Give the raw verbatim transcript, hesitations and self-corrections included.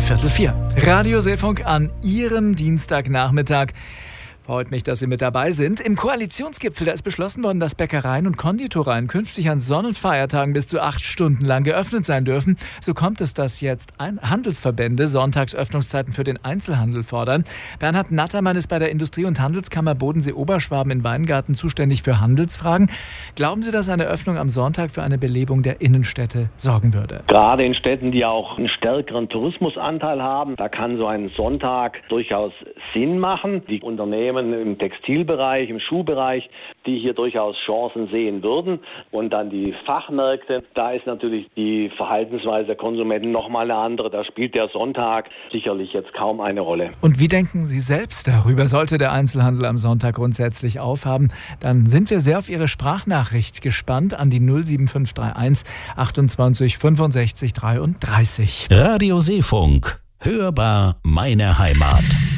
Viertel vier. Radio Seefunk an Ihrem Dienstagnachmittag. Freut mich, dass Sie mit dabei sind. Im Koalitionsgipfel, da ist beschlossen worden, dass Bäckereien und Konditoreien künftig an Sonn- und Feiertagen bis zu acht Stunden lang geöffnet sein dürfen. So kommt es, dass jetzt Handelsverbände Sonntagsöffnungszeiten für den Einzelhandel fordern. Bernhard Nattermann ist bei der Industrie- und Handelskammer Bodensee-Oberschwaben in Weingarten zuständig für Handelsfragen. Glauben Sie, dass eine Öffnung am Sonntag für eine Belebung der Innenstädte sorgen würde? Gerade in Städten, die auch einen stärkeren Tourismusanteil haben, da kann so ein Sonntag durchaus Sinn machen. Die Unternehmen im Textilbereich, im Schuhbereich, die hier durchaus Chancen sehen würden. Und dann die Fachmärkte, da ist natürlich die Verhaltensweise der Konsumenten nochmal eine andere. Da spielt der Sonntag sicherlich jetzt kaum eine Rolle. Und wie denken Sie selbst darüber? Sollte der Einzelhandel am Sonntag grundsätzlich aufhaben, dann sind wir sehr auf Ihre Sprachnachricht gespannt an die null sieben fünf drei eins achtundzwanzig fünfundsechzig dreiunddreißig. Radio Seefunk. Hörbar meine Heimat.